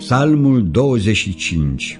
Psalmul 25.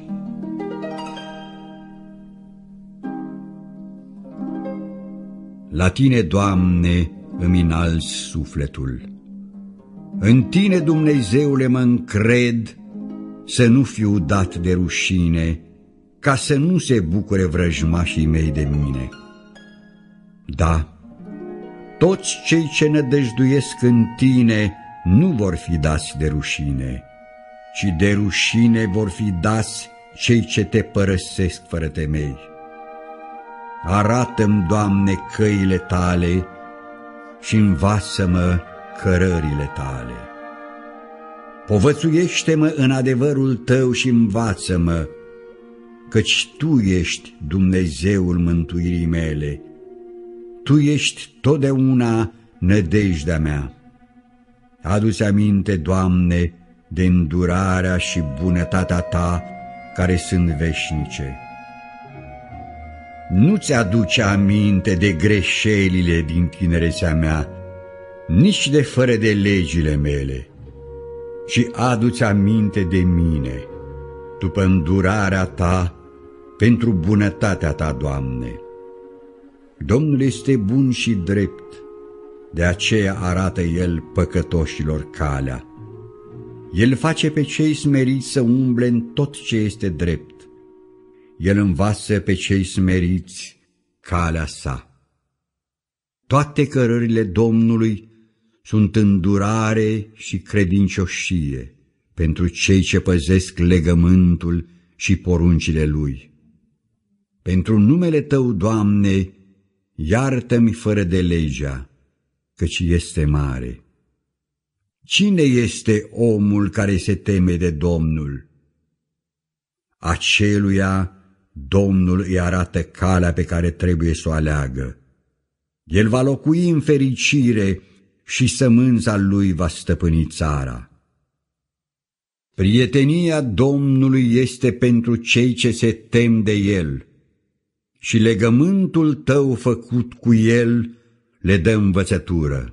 La Tine, Doamne, îmi înalți sufletul. În Tine, Dumnezeule, mă încred, să nu fiu dat de rușine, ca să nu se bucure vrăjmașii mei de mine. Da, toți cei ce nădăjduiesc în Tine nu vor fi dați de rușine, ci de rușine vor fi dați cei ce Te părăsesc fără temei. Arată-mi, Doamne, căile Tale și învață-mă cărările Tale. Povățuiește-mă în adevărul Tău și învață-mă, căci Tu ești Dumnezeul mântuirii mele. Tu ești totdeauna nădejdea mea. Adu-ți aminte, Doamne, de îndurarea și bunătatea Ta, care sunt veșnice. Nu-ți aduce aminte de greșelile din tinerețea mea, nici de fără de legile mele, ci adu-ți aminte de mine, după îndurarea Ta, pentru bunătatea Ta, Doamne. Domnul este bun și drept, de aceea arată El păcătoșilor calea. El face pe cei smeriți să umble în tot ce este drept. El învață pe cei smeriți calea Sa. Toate cărările Domnului sunt îndurare și credincioșie pentru cei ce păzesc legământul și poruncile Lui. Pentru numele Tău, Doamne, iartă-mi fără de legea, căci este mare. Cine este omul care se teme de Domnul? Aceluia Domnul îi arată calea pe care trebuie să o aleagă. El va locui în fericire și sămânța lui va stăpâni țara. Prietenia Domnului este pentru cei ce se tem de El și legământul Tău făcut cu El le dă învățătură.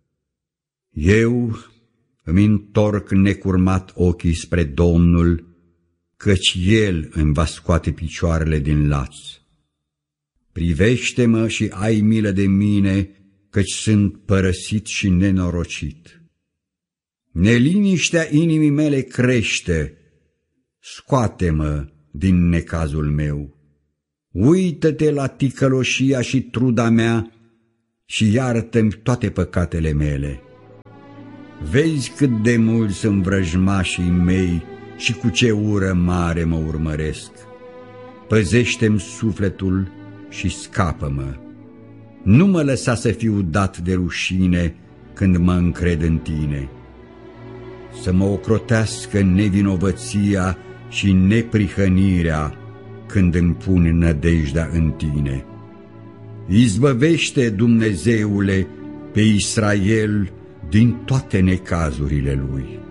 Eu îmi întorc necurmat ochii spre Domnul, căci El îmi va scoate picioarele din laț. Privește-mă și ai milă de mine, căci sunt părăsit și nenorocit. Neliniștea inimii mele crește, scoate-mă din necazul meu. Uită-te la ticăloșia și truda mea și iartă-mi toate păcatele mele. Vezi cât de mulți sunt vrăjmașii mei și cu ce ură mare mă urmăresc. Păzește-mi sufletul și scapă-mă. Nu mă lăsa să fiu dat de rușine când mă încred în Tine. Să mă ocrotească nevinovăția și neprihănirea când îmi pun nădejdea în Tine. Izbăvește, Dumnezeule, pe Israel din toate necazurile lui.